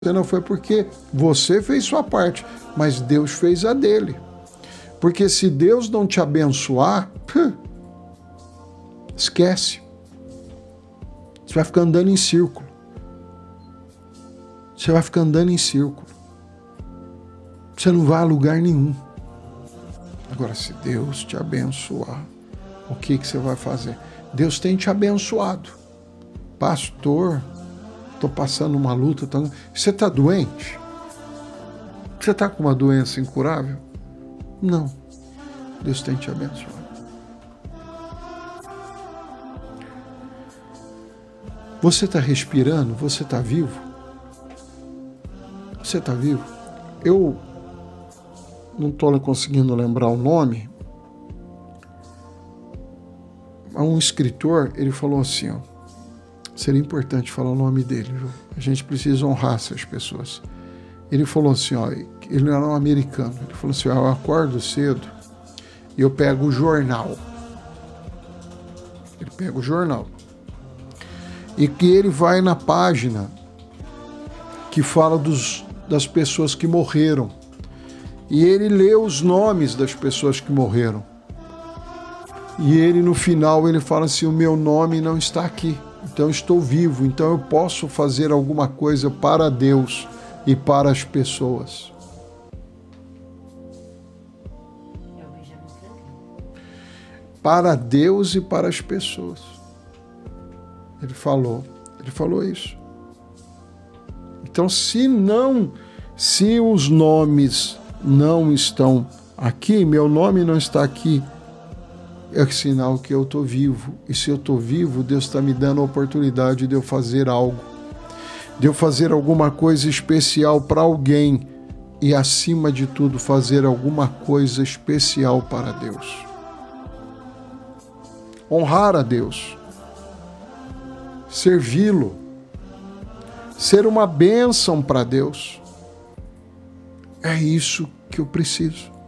não foi porque você fez sua parte, mas Deus fez a dele. Porque se Deus não te abençoar, esquece. Você vai ficar andando em círculo. Você vai ficar andando em círculo. Você não vai a lugar nenhum. Agora, se Deus te abençoar, o que você vai fazer? Deus tem te abençoado. Pastor, estou passando uma luta. Você está doente? Você está com uma doença incurável? Não. Deus tem te abençoado. Você está respirando? Você está vivo? Você está vivo? Eu não estou conseguindo lembrar o nome. Um escritor, ele falou assim, ó, seria importante falar o nome dele, viu? A gente precisa honrar essas pessoas. Ele falou assim, ó, ele era um americano, ele falou assim, ó, eu acordo cedo e eu pego o jornal. Ele pega o jornal. E que ele vai na página que fala das pessoas que morreram. E ele lê os nomes das pessoas que morreram. E ele, no final, ele fala assim, o meu nome não está aqui. Então, eu estou vivo. Então, eu posso fazer alguma coisa para Deus e para as pessoas. Para Deus e para as pessoas. Ele falou isso. Então, se os nomes não estão aqui, meu nome não está aqui, é sinal que eu estou vivo. E se eu estou vivo, Deus está me dando a oportunidade de eu fazer algo, de eu fazer alguma coisa especial para alguém e, acima de tudo, fazer alguma coisa especial para Deus. Honrar a Deus, servi-lo, ser uma bênção para Deus. É isso que eu preciso.